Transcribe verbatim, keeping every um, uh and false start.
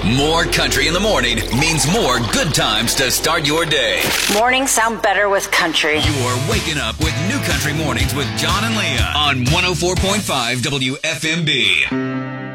More country in the morning means more good times to start your day. Mornings sound better with country. You're waking up with New Country Mornings with John and Leah on one oh four point five W F M B.